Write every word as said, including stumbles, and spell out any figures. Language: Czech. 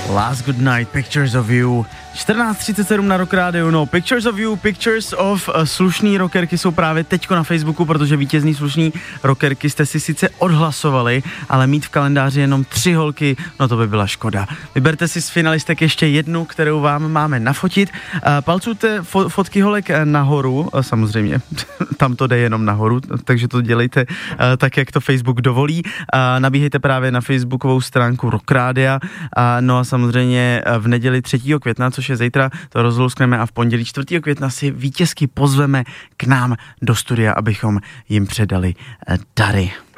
Last Good Night, Pictures of You. čtrnáct třicet sedm na Rock Radio, no, Pictures of You, Pictures of uh, slušný rockerky jsou právě teďko na Facebooku, protože vítězný slušný rockerky jste si sice odhlasovali, ale mít v kalendáři jenom tři holky, no to by byla škoda. Vyberte si z finalistek ještě jednu, kterou vám máme nafotit. Uh, palcujte fo- fotky holek nahoru, uh, samozřejmě, tam to jde jenom nahoru, takže to dělejte uh, tak, jak to Facebook dovolí. Uh, nabíhejte právě na facebookovou stránku Rock Radia, uh, no a samozřejmě v neděli třetího května, což je zítra, to rozlouskneme a v pondělí čtvrtého května si vítězky pozveme k nám do studia, abychom jim předali dary.